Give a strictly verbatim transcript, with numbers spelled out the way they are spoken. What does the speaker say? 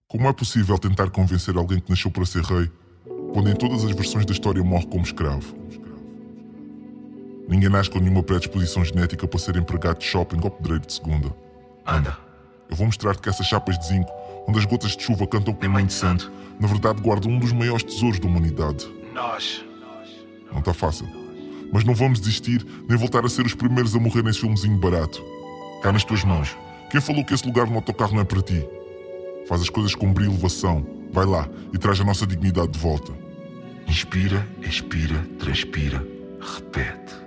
Como é possível tentar convencer alguém que nasceu para ser rei, quando em todas as versões da história morre como escravo? Ninguém nasce com nenhuma predisposição genética para ser empregado de shopping ou pedreiro de segunda. Anda. Eu vou mostrar-te que essas chapas de zinco, onde as gotas de chuva cantam com mãe de santo, na verdade guardam um dos maiores tesouros da humanidade. Nós. Não está fácil. Mas não vamos desistir, nem voltar a ser os primeiros a morrer nesse filmezinho barato. Cá nas tuas mãos. Quem falou que esse lugar no autocarro não é para ti? Faz as coisas com brilho e elevação. Vai lá e traz a nossa dignidade de volta. Inspira, expira, transpira, repete.